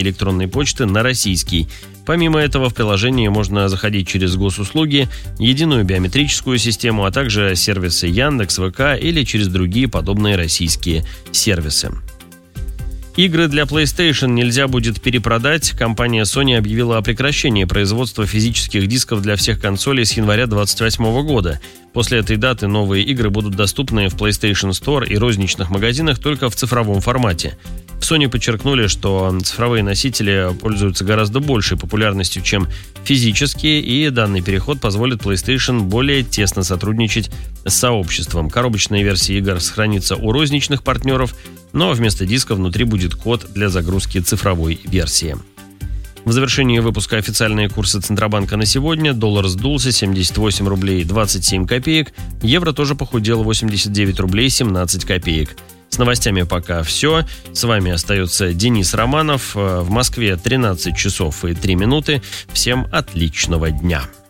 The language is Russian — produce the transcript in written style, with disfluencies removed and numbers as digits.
электронной почты на российский. Помимо этого, в приложении можно заходить через госуслуги, единую биометрическую систему, а также сервисы Яндекс, ВК или через другие подобные российские сервисы. Игры для PlayStation нельзя будет перепродать. Компания Sony объявила о прекращении производства физических дисков для всех консолей с января 2028 года. После этой даты новые игры будут доступны в PlayStation Store и розничных магазинах только в цифровом формате. В Sony подчеркнули, что цифровые носители пользуются гораздо большей популярностью, чем физические, и данный переход позволит PlayStation более тесно сотрудничать с сообществом. Коробочная версия игр сохранится у розничных партнеров, но вместо диска внутри будет код для загрузки цифровой версии. В завершении выпуска официальные курсы Центробанка на сегодня. Доллар сдулся 78 рублей 27 копеек. Евро тоже похудел 89 рублей 17 копеек. С новостями пока все. С вами остается Денис Романов. В Москве 13 часов и 3 минуты. Всем отличного дня.